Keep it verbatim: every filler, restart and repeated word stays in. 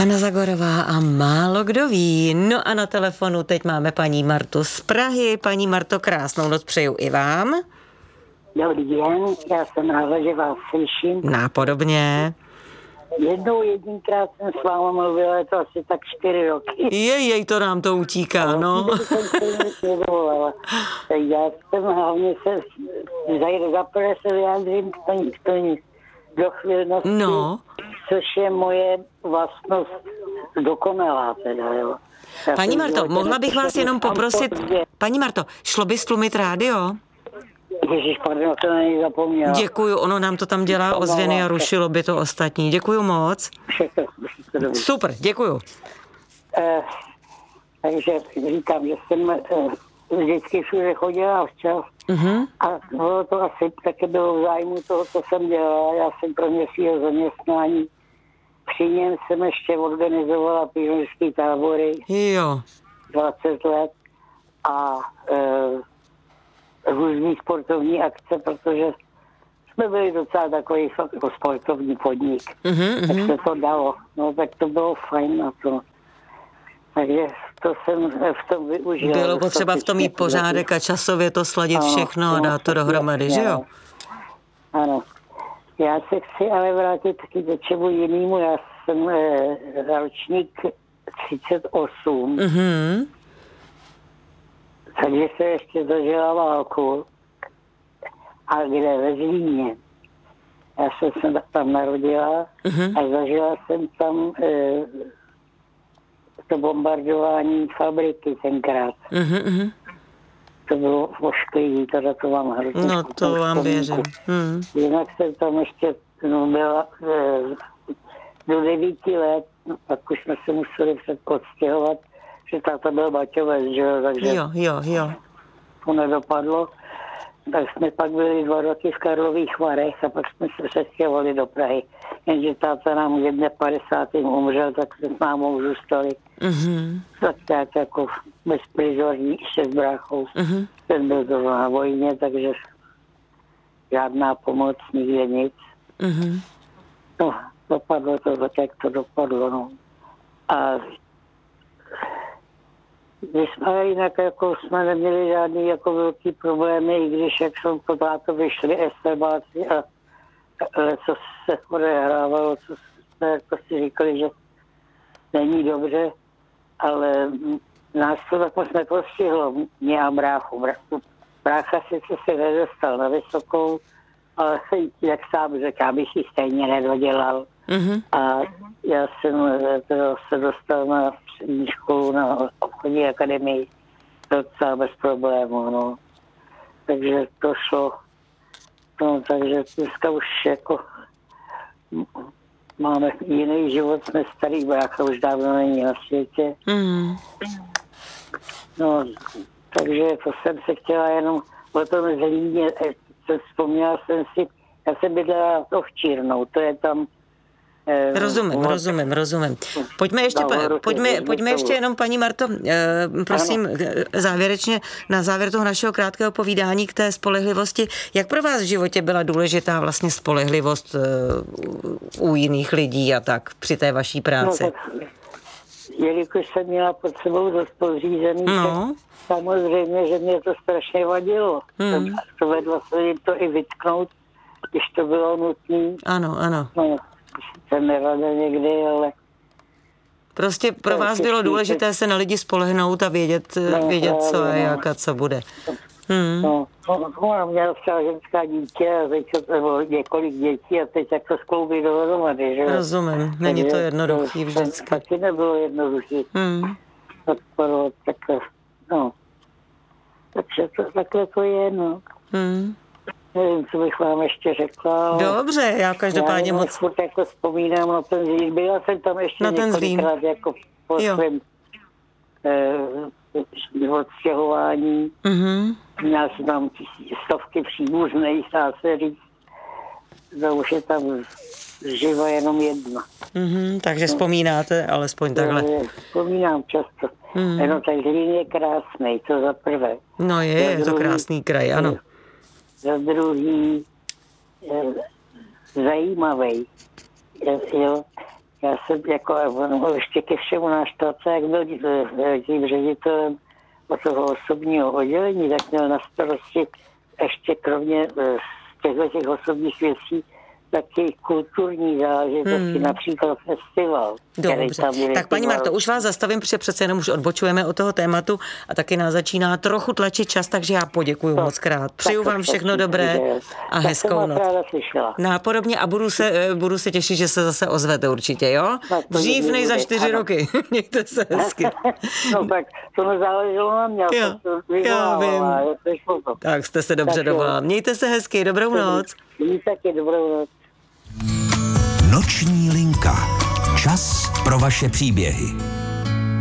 Hana Zagorová a málo kdo ví. No a na telefonu teď máme paní Martu z Prahy. Paní Marto, krásnou noc přeju i vám. Dobrý den, já jsem ráda, že vás slyším. Nápodobně. Jednou jedinkrát jsem s váma mluvila, je to asi tak čtyři roky. Jej, jej, to nám to utíká, no. Já jsem hlavně se, zaprvé se vyjádřím k tomu, k tomu dochvilnosti, no. Což je moje vlastnost dokonalá teda, jo. Já Paní Marto, mohla bych vás jenom poprosit, paní Marto, šlo by stlumit rádio? Ježiš, pardon, to na něj zapomněla. Děkuju, ono nám to tam dělá ozvěny a rušilo by to ostatní. Děkuju moc. Všechno, všechno super, děkuju. Eh, takže říkám, že jsem eh, vždycky všude chodila včas. Uh-huh. A bylo to asi také bylo v zájmu toho, co jsem dělala. Já jsem pro mě svýho zaměstnání. Při něm jsem ještě organizovala pionýrské tábory. Jo. dvacet let. A eh, různý sportovní akce, protože jsme byli docela takový jako sportovní podnik. Uh-huh, tak uh-huh. se to dalo. No tak to bylo fajn na to. Takže to jsem v tom využila. Bylo potřeba v tom mít pořádek a časově to sladit ano, všechno a dát to dohromady, že jo? Ano. Já se chci ale vrátit taky do čemu jinému. Já jsem e, ročník třicet osm. Mhm. Takže se ještě zažila válku. A kde ve Zlíně. Já jsem se tam narodila uh-huh. a zažila jsem tam e, to bombardování fabriky tenkrát. Uh-huh. To bylo ošklivý, teda to vám hrozně. No to vám věřím. Uh-huh. Jinak jsem tam ještě no, byla e, do devíti let, no, pak už jsme se museli před odstěhovat, že táta byl baťovec, že jo, takže jo, jo, jo. to nedopadlo. Tak jsme pak byli dva roky v Karlových Varech a pak jsme se přestěhovali do Prahy. Jenže táta nám v padesátém umřel, tak jsme s mámou zůstali. Mm-hmm. Tak tak jako bezprizorní ještě s bráchou. Mm-hmm. Ten byl to na vojně, takže žádná pomoc, nikde nic. Mm-hmm. No, dopadlo to, tak to dopadlo, no. A my jsme jinak jako jsme neměli žádný jako velký problémy, i když jak jsem to táto vyšli estebáci a co se odehrávalo, co jsme jako si říkali, že není dobře, ale nás to tak moc nepostihlo, mě a bráchu. Brácha sice se nedostal na vysokou, ale jak sám řekl, já bych ji stejně nedodělal. Mm-hmm. A já jsem teda se dostal na střední školu na obchodní akademii docela bez problémů, no. Takže to šlo. No, takže dneska už jako máme jiný život, jsme starý, brácha už dávno není na světě. Mm. No, takže to jsem se chtěla jenom o tom Zlíně, vzpomněla jsem si, já jsem bydlela Ovčírnou, to je tam Rozumím, no, rozumím, rozumím. Pojďme ještě, no, pojďme, pojďme ještě jenom, paní Marto, prosím, ano. závěrečně na závěr toho našeho krátkého povídání k té spolehlivosti. Jak pro vás v životě byla důležitá vlastně spolehlivost u jiných lidí a tak při té vaší práci? No, tak, jelikož jsem měla pod sebou dost podřízený, no. samozřejmě, že mě to strašně vadilo. Hmm. To vedlo se jim to i vytknout, když to bylo nutné. Ano, ano. No. Jsem nerada někdy, ale... Prostě pro vás bylo důležité se na lidi spolehnout a vědět, no, vědět co je, jak a co bude. Hmm. No, ona měla třeba ženská dítě a teď, nebo několik dětí a teď jak to skloubí dohromady, že? Rozumím, není to jednoduchý vždycky. Taky nebylo jednoduchý. Hmm. Tak, tak, no. Takže to, takhle to je, no. Hmm. Nevím, co bych vám ještě řekla. Dobře, já každopádně já moc... furt jako vzpomínám na ten Zlín. Byla jsem tam ještě několikrát jako po svém eh, odstěhování. Mm-hmm. Měla jsem tam stovky příbuzných, dá se říct. To už je tam živa jenom jedna. Mm-hmm, takže no. Vzpomínáte alespoň takhle. No, vzpomínám často. Mm. No, tak Zlín je krásný, to za prvé. No je, je to krásný kraj, ano. Za druhý je zajímavý. Jo. Já jsem jako, no, ještě ke všemu náš táta, jak byl tím ředitelem od toho osobního oddělení, tak měl na starosti ještě kromě těchto těch osobních věcí taky kulturní záležitosti, hmm. například festival. Dobře. Tak paní Marto, už vás zastavím, protože přece jenom už odbočujeme od toho tématu a taky nás začíná trochu tlačit čas, takže já poděkuju no, moc krát. Přeju vám všechno dobré a hezkou noc. Nápodobně a budu se, budu se těšit, že se zase ozvete určitě, jo? Dřív než za čtyři ano. roky. Mějte se hezky. No tak, to nezáleželo na mě. Jo, já vím. Tak jste se dobře dovolal. Mějte se hezky, dobrou noc. Mějte taky dobrou noc. Noční linka. Čas pro vaše příběhy.